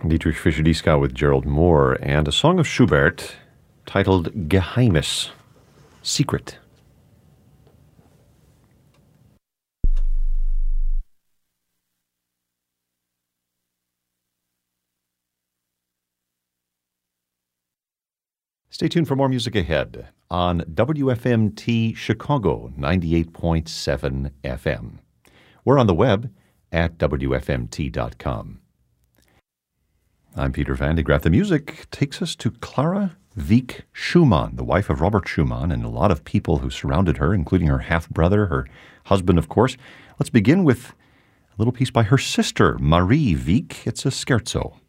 Dietrich Fischer-Dieskau with Gerald Moore, and a song of Schubert titled Geheimes, Secret. Stay tuned for more music ahead on WFMT Chicago 98.7 FM. We're on the web at WFMT.com. I'm Peter Van de Graaff. The music takes us to Clara Wieck Schumann, the wife of Robert Schumann, and a lot of people who surrounded her, including her half-brother, her husband, of course. Let's begin with a little piece by her sister, Marie Wieck. It's a scherzo.